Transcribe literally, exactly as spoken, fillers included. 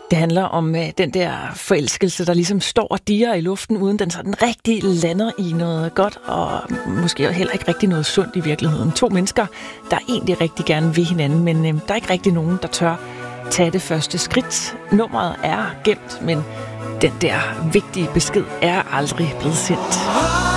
Det handler om øh, den der forelskelse, der ligesom står og dirrer i luften, uden den sådan rigtig lander i noget godt, og måske heller ikke rigtig noget sundt i virkeligheden. To mennesker, der egentlig rigtig gerne vil hinanden, men øh, der er ikke rigtig nogen, der tør tage det første skridt. Nummeret er gemt, men den der vigtige besked er aldrig blevet sendt.